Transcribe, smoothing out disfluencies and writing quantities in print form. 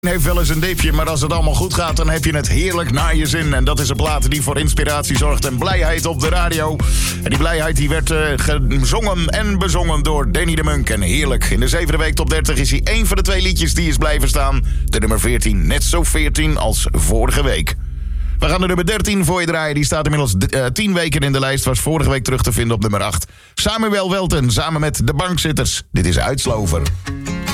Heeft wel eens een dipje, maar als het allemaal goed gaat, dan heb je het heerlijk naar je zin. En dat is een plaat die voor inspiratie zorgt en blijheid op de radio. En die blijheid die werd gezongen en bezongen door Danny de Munk. En heerlijk. In de 7e week top 30 is hij één van de 2 liedjes die is blijven staan. De nummer 14, net zo 14 als vorige week. We gaan de nummer 13 voor je draaien. Die staat inmiddels 10 weken in de lijst. Was vorige week terug te vinden op nummer 8. Samuel Welten, samen met de Bankzitters. Dit is Uitslover.